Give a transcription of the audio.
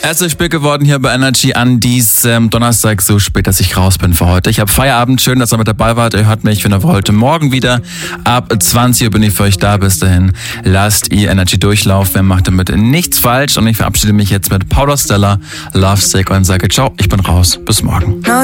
Es ist spät geworden hier bei Energy an diesem Donnerstag, so spät, dass ich raus bin für heute. Ich habe Feierabend, schön, dass ihr mit dabei wart. Ihr hört mich wieder heute Morgen wieder. Ab 20 Uhr bin ich für euch da. Bis dahin lasst ihr Energy durchlaufen. Wer macht damit nichts falsch? Und ich verabschiede mich jetzt mit Paula Stella, Love Sick und sage ciao, ich bin raus. Bis morgen.